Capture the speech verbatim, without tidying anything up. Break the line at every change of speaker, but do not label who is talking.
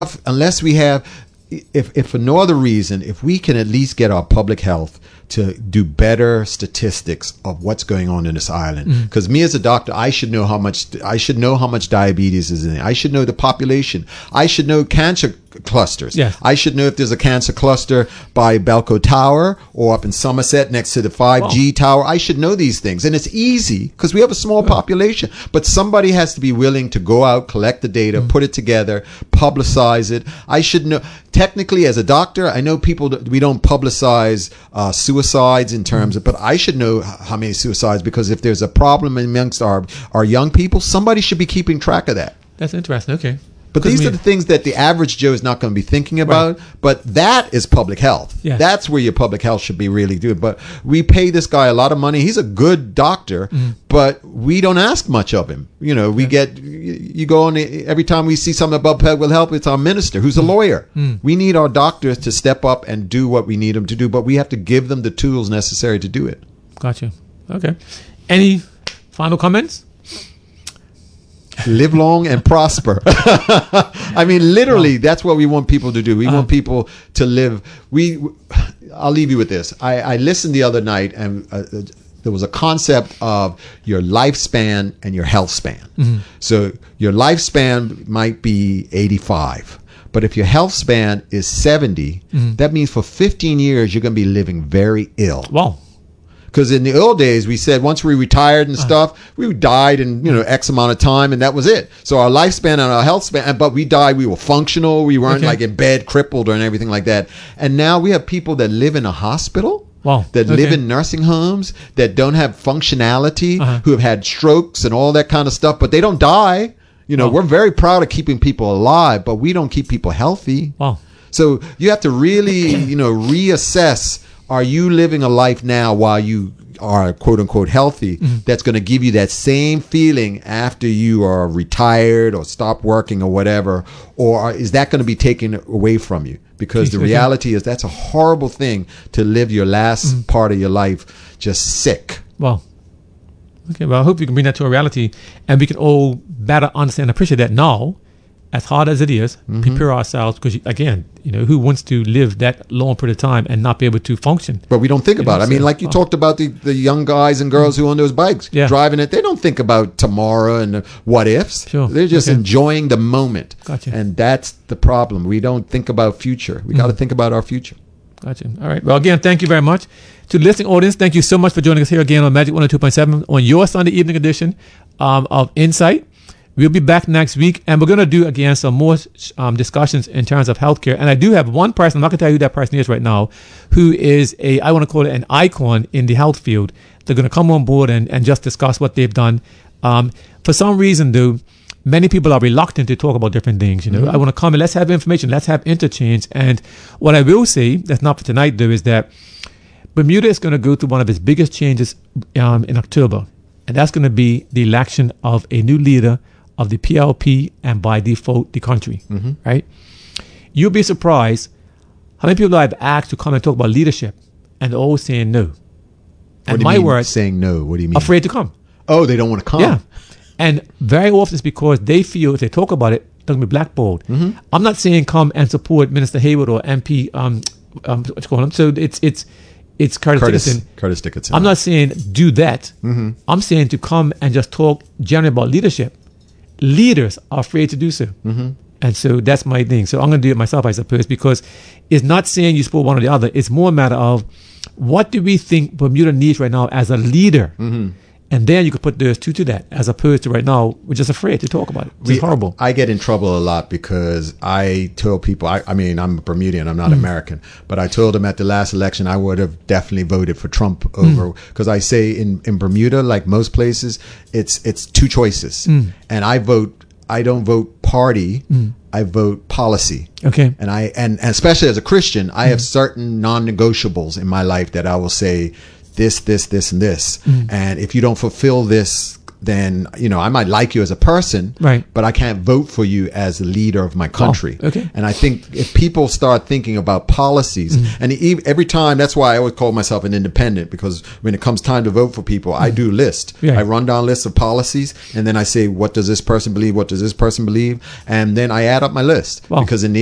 unless we have, if, if for no other reason, if we can at least get our public health to do better statistics of what's going on in this island. Because mm. me as a doctor, I should know how much, I should know how much diabetes is in it. I should know the population. I should know cancer clusters.
Yes.
I should know if there's a cancer cluster by Belco Tower or up in Somerset next to the five G wow. tower. I should know these things. And it's easy because we have a small population. But somebody has to be willing to go out, collect the data, mm. put it together, publicize it. I should know. Technically, as a doctor, I know people, that we don't publicize uh, suicides in terms of, but I should know how many suicides, because if there's a problem amongst our, our young people, somebody should be keeping track of that.
That's interesting. Okay.
But these are the things that the average Joe is not going to be thinking about. Right. But that is public health.
Yeah.
That's where your public health should be really doing. But we pay this guy a lot of money. He's a good doctor, mm. but we don't ask much of him. You know, we yeah. get, you go on, every time we see something about public health, it's our minister who's a lawyer. Mm. We need our doctors to step up and do what we need them to do, but we have to give them the tools necessary to do it.
Gotcha. Okay. Any final comments?
Live long and prosper. I mean, literally, wow. that's what we want people to do. We uh-huh. want people to live. We, I'll leave you with this. I, I listened the other night, and uh, there was a concept of your lifespan and your health span. Mm-hmm. So your lifespan might be eighty-five. But if your health span is seventy, mm-hmm. that means for fifteen years, you're going to be living very ill.
Wow.
Because in the old days, we said once we retired and stuff, we died in, you know, X amount of time, and that was it. So our lifespan and our health span, but we died, we were functional, we weren't okay. like in bed, crippled or everything like that. And now we have people that live in a hospital,
wow.
that
okay.
live in nursing homes, that don't have functionality,
uh-huh.
who have had strokes and all that kind of stuff, but they don't die. You know,
wow.
we're very proud of keeping people alive, but we don't keep people healthy.
Wow.
So you have to really, you know, reassess. Are you living a life now while you are quote unquote healthy mm-hmm. that's going to give you that same feeling after you are retired or stop working or whatever? Or is that going to be taken away from you? Because the reality is that's a horrible thing to live your last mm-hmm. part of your life just sick.
Well, okay. Well, I hope you can bring that to a reality and we can all better understand and appreciate that now. As hard as it is, mm-hmm. prepare ourselves, because again, you know, who wants to live that long period of time and not be able to function?
But we don't think about know, it. I mean, like you oh. talked about the, the young guys and girls mm-hmm. who own those bikes,
yeah.
driving it. They don't think about tomorrow and the what ifs.
Sure.
They're just okay. enjoying the moment.
Gotcha.
And that's the problem. We don't think about future. We mm-hmm. got to think about our future.
Gotcha. All right. Well, again, thank you very much. To the listening audience, thank you so much for joining us here again on Magic one oh two point seven on your Sunday evening edition um, of Insight. We'll be back next week, and we're going to do, again, some more um, discussions in terms of healthcare. And I do have one person, I'm not going to tell you who that person is right now, who is a, I want to call it an icon in the health field. They're going to come on board and, and just discuss what they've done. Um, for some reason, though, many people are reluctant to talk about different things. You know, mm-hmm. I want to come and let's have information, let's have interchange. And what I will say, that's not for tonight, though, is that Bermuda is going to go through one of its biggest changes um, in October. And that's going to be the election of a new leader of the P L P and by default the country, mm-hmm. right? You'll be surprised how many people I've asked to come and talk about leadership, and they're all saying no.
What
and
do you
my
mean
word,
saying no? What do you mean?
Afraid to come.
Oh, they don't want to come.
Yeah, and very often it's because they feel if they talk about it, they're going to be blackballed. Mm-hmm. I'm not saying come and support Minister Hayward or M P. Um, um, what's going on? So it's it's. It's Curtis,
Curtis
Dickinson.
Curtis Dickinson.
I'm not saying do that.
Mm-hmm.
I'm saying to come and just talk generally about leadership. Leaders are afraid to do so. Mm-hmm. And so that's my thing. So I'm going to do it myself, I suppose, because it's not saying you support one or the other. It's more a matter of what do we think Bermuda needs right now as a leader? Mm-hmm. And then you could put those two to that, as opposed to right now, we're just afraid to talk about it. It's we, horrible.
I get in trouble a lot because I told people, I, I mean, I'm Bermudian, I'm not mm. American, but I told them at the last election I would have definitely voted for Trump over, because mm. I say in, in Bermuda, like most places, it's it's two choices. Mm. And I vote, I don't vote party, mm. I vote policy.
Okay.
And I and, and especially as a Christian, I mm. have certain non-negotiables in my life that I will say, this, this, this, and this. Mm. And if you don't fulfill this, then, you know, I might like you as a person,
Right.
but I can't vote for you as the leader of my country.
Oh, okay.
And I think if people start thinking about policies,
Mm-hmm.
and e- every time, that's why I always call myself an independent, because when it comes time to vote for people, I do list.
Yeah.
I run down lists of policies, and then I say, what does this person believe? What does this person believe? And then I add up my list.
Wow.
Because in the